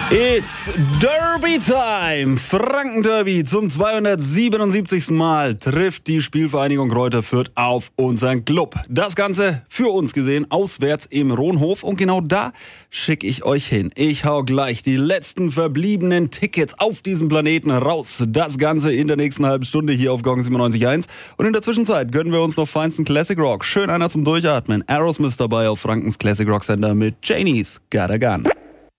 It's Derby Time! Franken-Derby zum 277. Mal trifft die Spielvereinigung Greuther Fürth auf unseren Club. Das Ganze für uns gesehen auswärts im Rohnhof und genau da schicke ich euch hin. Ich hau gleich die letzten verbliebenen Tickets auf diesem Planeten raus. Das Ganze in der nächsten halben Stunde hier auf Gong 97.1 und in der Zwischenzeit gönnen wir uns noch feinsten Classic Rock. Schön einer zum Durchatmen. Aerosmith dabei auf Frankens Classic Rock Center mit Janie's Got a Gun.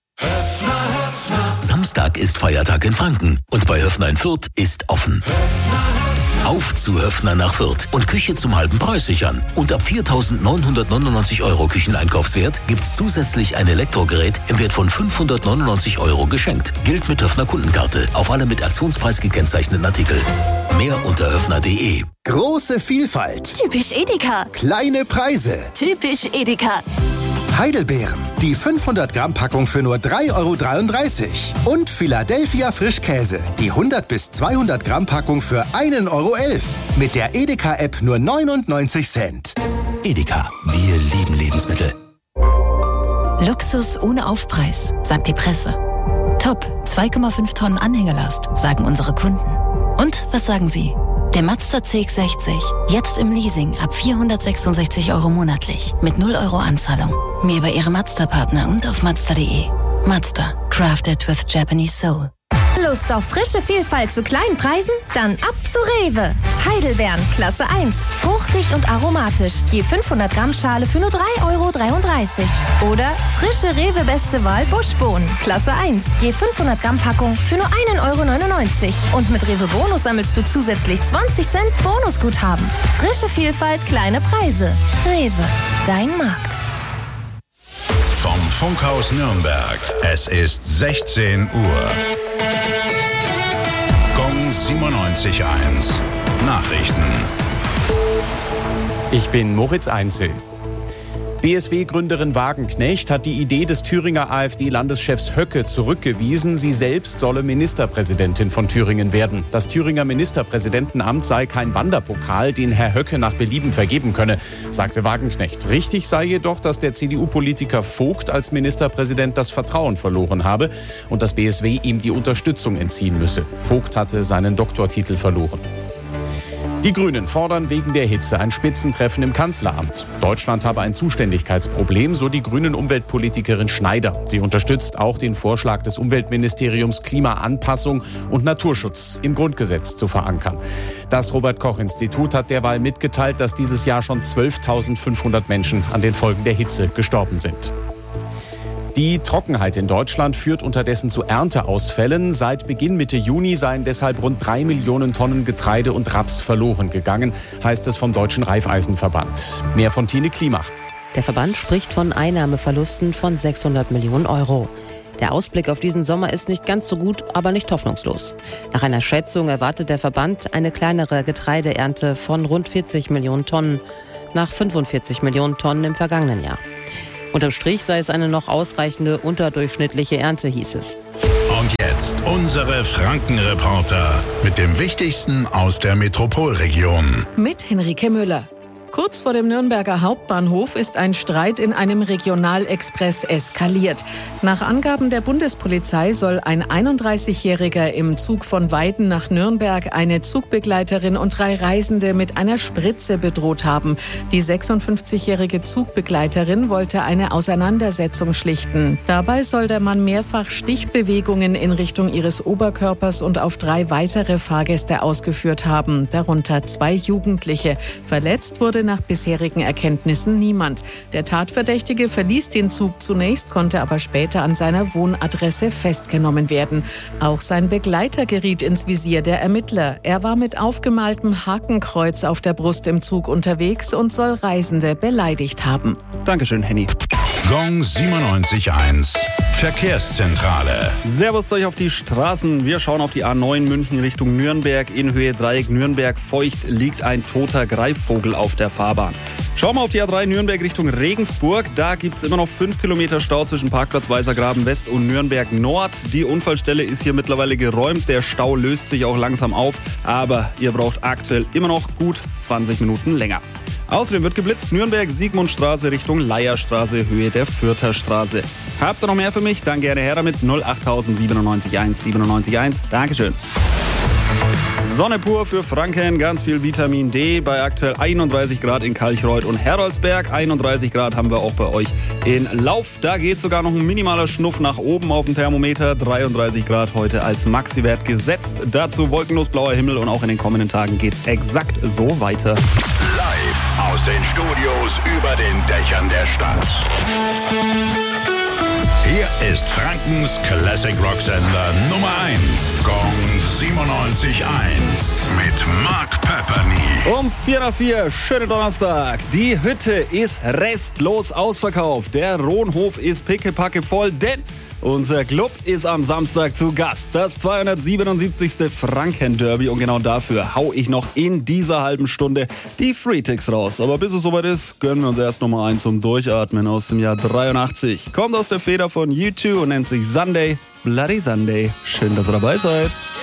Samstag ist Feiertag in Franken und bei Höfner in Fürth ist offen. Auf zu Höfner nach Fürth und Küche zum halben Preis sichern. Und ab 4.999 € Kücheneinkaufswert gibt's zusätzlich ein Elektrogerät im Wert von 599 € geschenkt. Gilt mit Höfner Kundenkarte auf alle mit Aktionspreis gekennzeichneten Artikel. Mehr unter höfner.de. Große Vielfalt. Typisch Edeka. Kleine Preise. Typisch Edeka. Heidelbeeren. Die 500 Gramm Packung für nur 3,33 €. Und Philadelphia Frischkäse. Die 100 bis 200 Gramm Packung für 1,11 € Mit der Edeka-App nur 99 Cent. Edeka, wir lieben Lebensmittel. Luxus ohne Aufpreis, sagt die Presse. Top, 2,5 Tonnen Anhängerlast, sagen unsere Kunden. Und was sagen Sie? Der Mazda CX-60, jetzt im Leasing ab 466 € monatlich, mit 0 € Anzahlung. Mehr bei Ihrem Mazda-Partner und auf Mazda.de. Mazda, crafted with Japanese soul. Lust auf frische Vielfalt zu kleinen Preisen? Dann ab zu Rewe. Heidelbeeren, Klasse 1. Fruchtig und aromatisch. Je 500 Gramm Schale für nur 3,33 €. Oder frische Rewe Beste Wahl Buschbohnen, Klasse 1. Je 500 Gramm Packung für nur 1,99 €. Und mit Rewe Bonus sammelst du zusätzlich 20 Cent Bonusguthaben. Frische Vielfalt, kleine Preise. Rewe, dein Markt. Vom Funkhaus Nürnberg. Es ist 16 Uhr. Gong 97.1. Nachrichten. Ich bin Moritz Einzel. BSW-Gründerin Wagenknecht hat die Idee des Thüringer AfD-Landeschefs Höcke zurückgewiesen. Sie selbst solle Ministerpräsidentin von Thüringen werden. Das Thüringer Ministerpräsidentenamt sei kein Wanderpokal, den Herr Höcke nach Belieben vergeben könne, sagte Wagenknecht. Richtig sei jedoch, dass der CDU-Politiker Vogt als Ministerpräsident das Vertrauen verloren habe und das BSW ihm die Unterstützung entziehen müsse. Vogt hatte seinen Doktortitel verloren. Die Grünen fordern wegen der Hitze ein Spitzentreffen im Kanzleramt. Deutschland habe ein Zuständigkeitsproblem, so die grünen Umweltpolitikerin Schneider. Sie unterstützt auch den Vorschlag des Umweltministeriums, Klimaanpassung und Naturschutz im Grundgesetz zu verankern. Das Robert-Koch-Institut hat derweil mitgeteilt, dass dieses Jahr schon 12.500 Menschen an den Folgen der Hitze gestorben sind. Die Trockenheit in Deutschland führt unterdessen zu Ernteausfällen. Seit Beginn Mitte Juni seien deshalb rund 3 Millionen Tonnen Getreide und Raps verloren gegangen, heißt es vom Deutschen Raiffeisenverband. Mehr von Tine Klimach. Der Verband spricht von Einnahmeverlusten von 600 Millionen €. Der Ausblick auf diesen Sommer ist nicht ganz so gut, aber nicht hoffnungslos. Nach einer Schätzung erwartet der Verband eine kleinere Getreideernte von rund 40 Millionen Tonnen, nach 45 Millionen Tonnen im vergangenen Jahr. Unterm Strich sei es eine noch ausreichende unterdurchschnittliche Ernte, hieß es. Und jetzt unsere Franken-Reporter mit dem Wichtigsten aus der Metropolregion. Mit Henrike Müller. Kurz vor dem Nürnberger Hauptbahnhof ist ein Streit in einem Regionalexpress eskaliert. Nach Angaben der Bundespolizei soll ein 31-Jähriger im Zug von Weiden nach Nürnberg eine Zugbegleiterin und 3 Reisende mit einer Spritze bedroht haben. Die 56-jährige Zugbegleiterin wollte eine Auseinandersetzung schlichten. Dabei soll der Mann mehrfach Stichbewegungen in Richtung ihres Oberkörpers und auf 3 weitere Fahrgäste ausgeführt haben, darunter 2 Jugendliche. Verletzt wurde nach bisherigen Erkenntnissen niemand. Der Tatverdächtige verließ den Zug zunächst, konnte aber später an seiner Wohnadresse festgenommen werden. Auch sein Begleiter geriet ins Visier der Ermittler. Er war mit aufgemaltem Hakenkreuz auf der Brust im Zug unterwegs und soll Reisende beleidigt haben. Dankeschön, Henny. Gong 97.1. Verkehrszentrale. Servus euch auf die Straßen. Wir schauen auf die A9 München Richtung Nürnberg. In Höhe Dreieck Nürnberg feucht liegt ein toter Greifvogel auf der Fahrbahn. Schauen wir auf die A3 Nürnberg Richtung Regensburg. Da gibt es immer noch 5 Kilometer Stau zwischen Parkplatz Weißergraben West und Nürnberg Nord. Die Unfallstelle ist hier mittlerweile geräumt. Der Stau löst sich auch langsam auf. Aber ihr braucht aktuell immer noch gut 20 Minuten länger. Außerdem wird geblitzt Nürnberg, Siegmundstraße Richtung Leierstraße, Höhe der Fürther Straße. Habt ihr noch mehr für mich? Dann gerne her damit. 08000 97 1. Dankeschön. Sonne pur für Franken, ganz viel Vitamin D bei aktuell 31 Grad in Kalchreuth und Heroldsberg. 31 Grad haben wir auch bei euch in Lauf. Da geht sogar noch ein minimaler Schnuff nach oben auf dem Thermometer. 33 Grad heute als Maxiwert gesetzt. Dazu wolkenlos blauer Himmel und auch in den kommenden Tagen geht's exakt so weiter. Live aus den Studios über den Dächern der Stadt. Hier ist Frankens Classic Rock Sender Nummer 1. Gong 97.1 mit Mark Pepperny. Um 4:04, schönen Donnerstag. Die Hütte ist restlos ausverkauft. Der Rohnhof ist pickepacke voll, denn unser Club ist am Samstag zu Gast. Das 277. Franken-Derby. Und genau dafür hau ich noch in dieser halben Stunde die Freetics raus. Aber bis es soweit ist, gönnen wir uns erst Nummer 1 zum Durchatmen aus dem Jahr 83. Kommt aus der Feder von U2 und nennt sich Sunday, Bloody Sunday. Schön, dass ihr dabei seid.